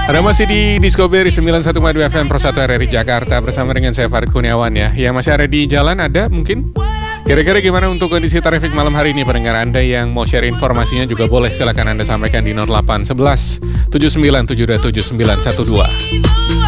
Ada masih di Discovery 91,2 FM Pro 1 RRI Jakarta bersama dengan saya Farid Kurniawan ya. Yang masih ada di jalan ada mungkin? Kira-kira gimana untuk kondisi traffic malam hari ini pendengar Anda yang mau share informasinya juga boleh silakan Anda sampaikan di 0811 79 72 7912.